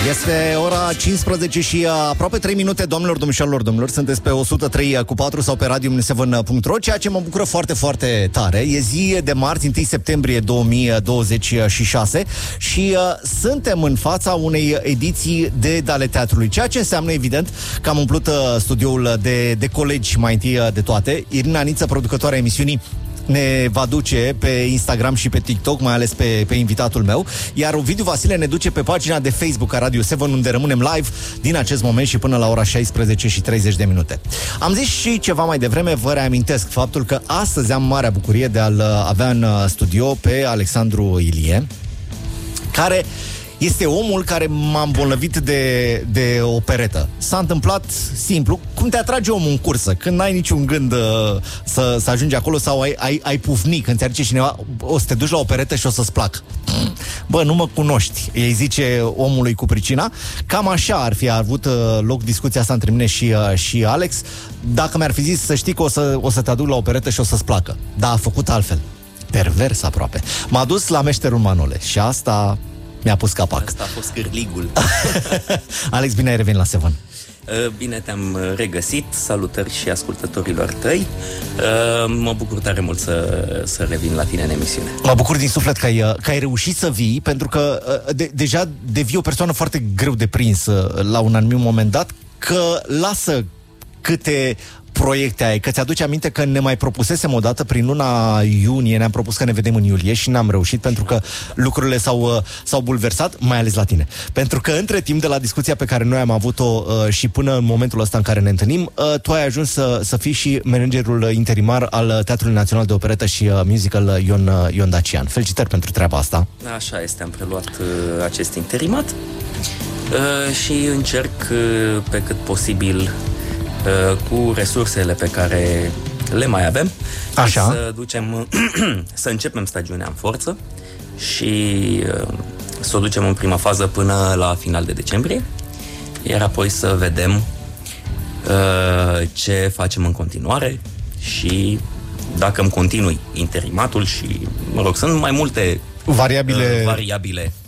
Este ora 15 și aproape 3 minute, doamnelor, domnișoarelor, sunteți pe 103.4 sau pe radio7.ro, ceea ce mă bucură foarte, foarte tare. E zi de marți, 1 septembrie 2026 și suntem în fața unei ediții de Ale Teatrului, ceea ce înseamnă, evident, că am umplut studioul de colegi mai întâi de toate. Irina Niță, producătoarea emisiunii, ne va duce pe Instagram și pe TikTok, mai ales pe invitatul meu, iar Ovidiu Vasile ne duce pe pagina de Facebook a Radio 7, unde rămânem live din acest moment și până la ora 16 și 30 de minute. Am zis și ceva mai devreme, vă reamintesc faptul că astăzi am marea bucurie de a-l avea în studio pe Alexandru Ilie, care este omul care m-a îmbolnăvit de o peretă. S-a întâmplat simplu, cum te atrage omul în cursă, când n-ai niciun gând să ajungi acolo sau ai pufni, când ți aduce cineva, o să te duci la o peretă și o să-ți placă. Bă, nu mă cunoști, îi zice omului cu pricina. Cam așa ar fi avut loc discuția asta între mine și Alex, dacă mi-ar fi zis să știi că o să te aduc la o peretă și o să-ți placă. Dar a făcut altfel. Pervers aproape. M-a dus la meșterul Manole și asta mi-a pus capac. Asta a fost cârligul. Alex, bine ai revenit la Seven. Bine te-am regăsit, salutări și ascultătorilor tăi. Mă bucur tare mult să revin la tine în emisiune. Mă bucur din suflet că ai reușit să vii, pentru că deja devii o persoană foarte greu de prins la un anumit moment dat, că lasă câte proiecte ai, că ți-aduce aminte că ne mai propusesem odată prin luna iunie, ne-am propus că ne vedem în iulie și n-am reușit pentru că lucrurile s-au bulversat, mai ales la tine. Pentru că între timp de la discuția pe care noi am avut-o și până în momentul ăsta în care ne întâlnim, tu ai ajuns să fii și managerul interimar al Teatrului Național de Operetă și Musical Ion Dacian. Felicitări pentru treaba asta. Așa este, am preluat acest interimat și încerc pe cât posibil cu resursele pe care le mai avem, așa, să începem stagiunea în forță și să o ducem în prima fază până la final de decembrie, iar apoi să vedem ce facem în continuare și dacă îmi continui interimatul și, mă rog, sunt mai multe variabile